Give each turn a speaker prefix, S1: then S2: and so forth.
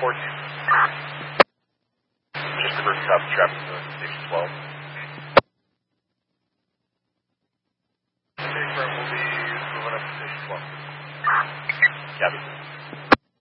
S1: 14. Just reverse copy traffic to Station 12. Station will be moving up to Station 12. Copy.